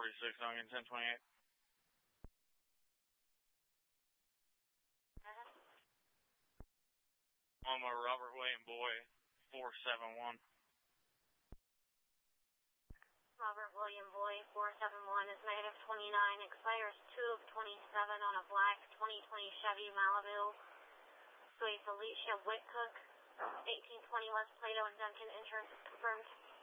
46 Duncan 1028. Loma Robert William Boy 471. Robert William Boy 471 is -29, expires 2 of 27 on a black 2020 Chevy Malibu. Sweet Felicia Whitcook, 1820 West Plato and Duncan, insurance is confirmed.